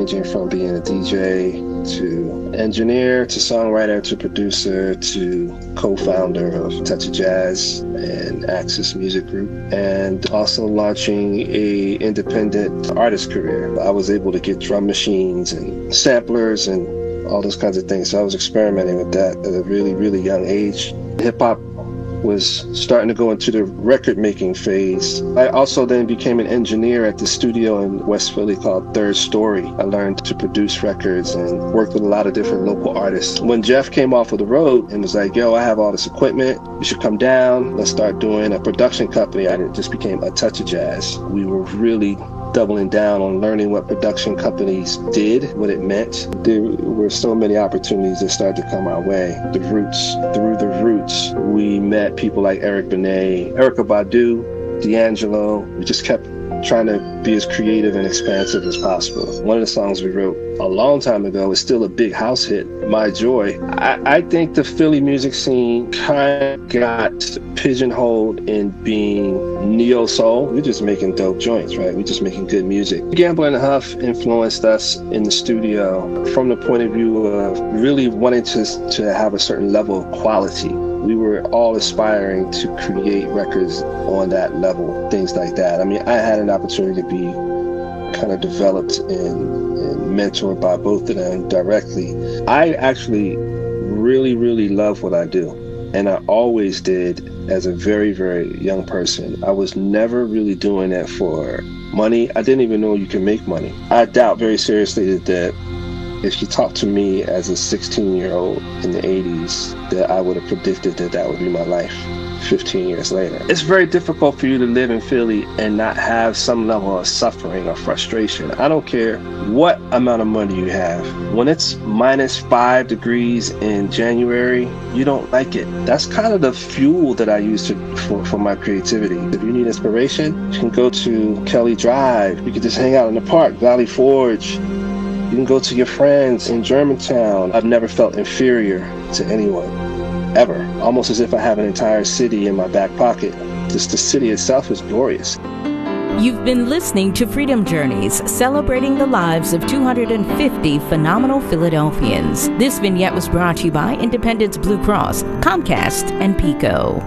ranging from being a DJ to engineer to songwriter to producer to co-founder of Touch of Jazz and Axis Music Group, and also launching a independent artist career. I was able to get drum machines and samplers and all those kinds of things. So I was experimenting with that at a really, really young age. Hip-hop was starting to go into the record-making phase. I also then became an engineer at the studio in West Philly called Third Story. I learned to produce records and worked with a lot of different local artists. When Jeff came off of the road and was like, yo, I have all this equipment, you should come down, let's start doing a production company, I just became a Touch of Jazz. We were really doubling down on learning what production companies did, what it meant. There were so many opportunities that started to come our way. Through the roots, we met people like Eric Benet, Erykah Badu, D'Angelo. We just kept trying to be as creative and expansive as possible. One of the songs we wrote a long time ago is still a big house hit, My Joy. I think the Philly music scene kind of got pigeonholed in being neo-soul. We're just making dope joints, right? We're just making good music. Gamble and Huff influenced us in the studio from the point of view of really wanting to have a certain level of quality. We were all aspiring to create records on that level, things like that. I mean, I had an opportunity to be kind of developed and mentored by both of them directly. I actually really, really love what I do. And I always did as a very, very young person. I was never really doing it for money. I didn't even know you can make money. I doubt very seriously that if you talked to me as a 16-year-old in the 80s, that I would have predicted that would be my life 15 years later. It's very difficult for you to live in Philly and not have some level of suffering or frustration. I don't care what amount of money you have. When it's -5 degrees in January, you don't like it. That's kind of the fuel that I use for my creativity. If you need inspiration, you can go to Kelly Drive. You can just hang out in the park, Valley Forge. You can go to your friends in Germantown. I've never felt inferior to anyone, ever. Almost as if I have an entire city in my back pocket. Just the city itself is glorious. You've been listening to Freedom Journeys, celebrating the lives of 250 phenomenal Philadelphians. This vignette was brought to you by Independence Blue Cross, Comcast, and PECO.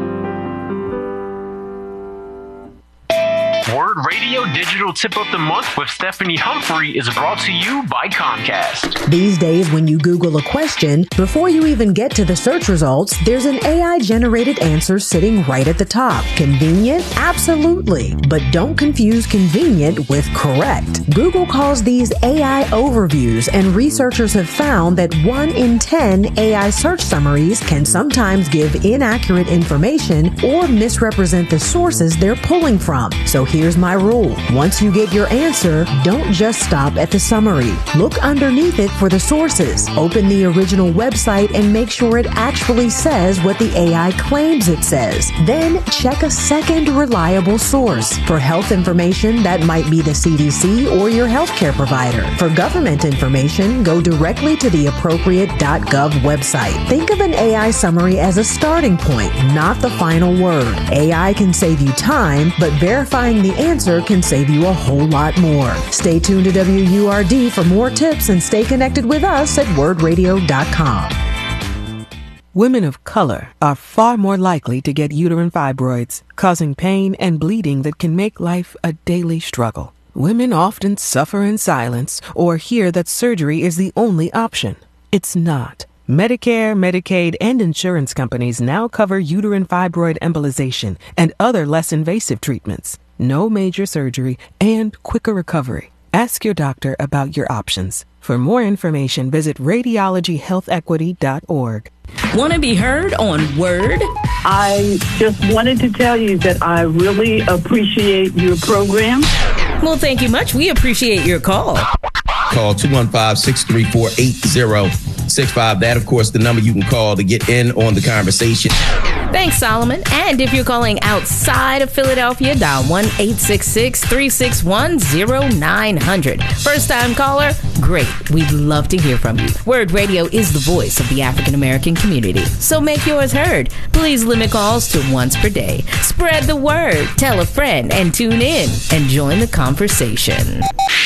Word Radio Digital Tip of the Month with Stephanie Humphrey is brought to you by Comcast. These days, when you Google a question, before you even get to the search results, there's an AI-generated answer sitting right at the top. Convenient? Absolutely. But don't confuse convenient with correct. Google calls these AI overviews, and researchers have found that 1 in 10 AI search summaries can sometimes give inaccurate information or misrepresent the sources they're pulling from. So here's my rule. Once you get your answer, don't just stop at the summary. Look underneath it for the sources. Open the original website and make sure it actually says what the AI claims it says. Then check a second reliable source. For health information, that might be the CDC or your healthcare provider. For government information, go directly to the appropriate .gov website. Think of an AI summary as a starting point, not the final word. AI can save you time, but verifying the answer can save you a whole lot more. Stay tuned to WURD for more tips and stay connected with us at wordradio.com. Women of color are far more likely to get uterine fibroids, causing pain and bleeding that can make life a daily struggle. Women often suffer in silence or hear that surgery is the only option. It's not. Medicare, Medicaid, and insurance companies now cover uterine fibroid embolization and other less invasive treatments. No major surgery and quicker recovery. Ask your doctor about your options. For more information, visit radiologyhealthequity.org. Want to be heard on Word? I just wanted to tell you that I really appreciate your program. Well, thank you much. We appreciate your call. Call 215-634-8065. That, of course, the number you can call to get in on the conversation. Thanks, Solomon. And if you're calling outside of Philadelphia, dial 1-866-361-0900. First-time caller? Great. We'd love to hear from you. Word Radio is the voice of the African-American community. So make yours heard. Please limit calls to once per day. Spread the word. Tell a friend and tune in and join the conversation.